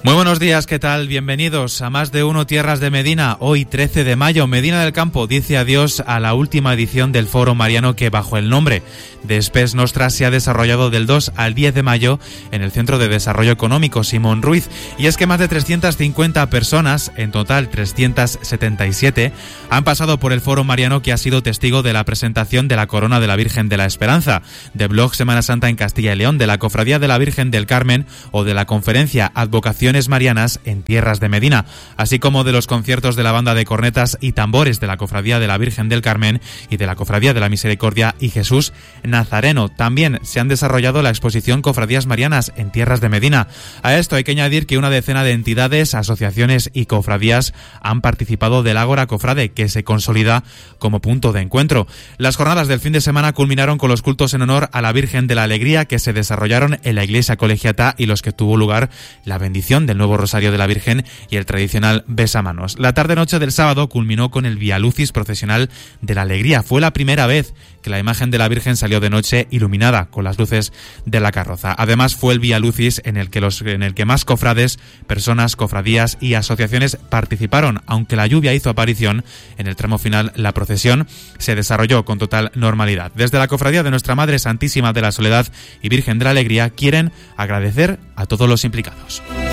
Muy buenos días, ¿qué tal? Bienvenidos a Más de Uno Tierras de Medina. Hoy, 13 de mayo, Medina del Campo dice adiós a la última edición del Foro Mariano que, bajo el nombre de Spes Nostra, se ha desarrollado del 2 al 10 de mayo en el Centro de Desarrollo Económico Simón Ruiz. Y es que más de 350 personas, en total 377, han pasado por el Foro Mariano, que ha sido testigo de la presentación de la Corona de la Virgen de la Esperanza, de Blog Semana Santa en Castilla y León, de la Cofradía de la Virgen del Carmen o de la conferencia Advocaciones Marianas en Tierras de Medina, así como de los conciertos de la banda de cornetas y tambores de la Cofradía de la Virgen del Carmen y de la Cofradía de la Misericordia y Jesús Nazareno. También se han desarrollado la exposición Cofradías Marianas en Tierras de Medina. A esto hay que añadir que una decena de entidades, asociaciones y cofradías han participado del Ágora Cofrade, que se consolida como punto de encuentro. Las jornadas del fin de semana culminaron con los cultos en honor a la Virgen de la Alegría, que se desarrollaron en la Iglesia Colegiata y los que tuvo lugar la bendición del nuevo Rosario de la Virgen y el tradicional besamanos. La tarde-noche del sábado culminó con el Vía Lucis procesional de la Alegría. Fue la primera vez que la imagen de la Virgen salió de noche iluminada con las luces de la carroza. Además, fue el Vía Lucis en el que más cofrades, personas, cofradías y asociaciones participaron. Aunque la lluvia hizo aparición en el tramo final, la procesión se desarrolló con total normalidad. Desde la Cofradía de Nuestra Madre Santísima de la Soledad y Virgen de la Alegría quieren agradecer a todos los implicados.